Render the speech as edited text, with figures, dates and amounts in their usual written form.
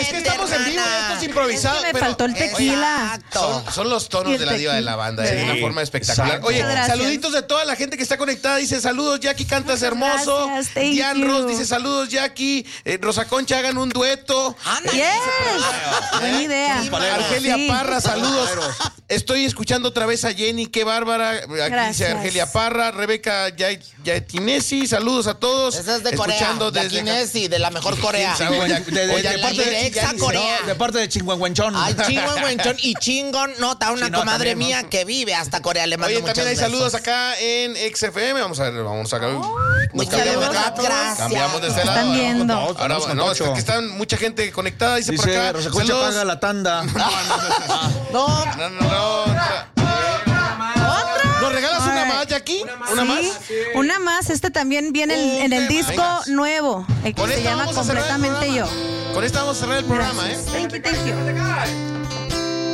Es que estamos en vivo, esto es improvisado. Es que me faltó el tequila. Son los tonos de la diva de la banda, de una forma espectacular. Oye, saluditos de toda la gente que está conectada. Dice, saludos, Jackie, cantas hermoso. Diane Ross dice, saludos, Jackie. Rosa Concha, hagan un dueto. Buena idea. Argelia Parra, saludos. Estoy escuchando otra vez a Jenny, qué bárbara. Aquí dice Argelia Parra. Rebeca Yatinesi, saludos a todos. Esa es de Corea. Yatinesi, de la mejor Corea. De parte de Chinguanguenchón. Ay, Chinguanguenchón y Chingon, nota una comadre mía que vive hasta Corea. Le mando Oye, también hay saludos acá en XFM. Vamos a ver. Gracias. Cambiamos de este lado. Están viendo. Ahora, no, es que están mucha gente conectada. Dice por acá. Rosa Concha paga la tanda. No. ¿Nos regalas una más, Jackie? ¿Una más? Una más. Este también viene en el disco nuevo. El que se llama Completamente Yo. Con esta vamos a cerrar el programa, Thank you.